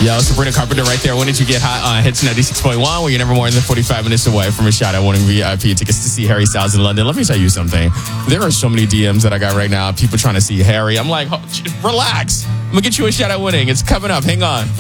Yo, Sabrina Carpenter right there. When did you get hot on Hits 96.1? Well, you're never more than 45 minutes away from a shot at winning VIP tickets to see Harry Styles in London. Let me tell you something. There are so many DMs that I got right now. People trying to see Harry. I'm like, relax. I'm going to get you a shot at winning. It's coming up. Hang on.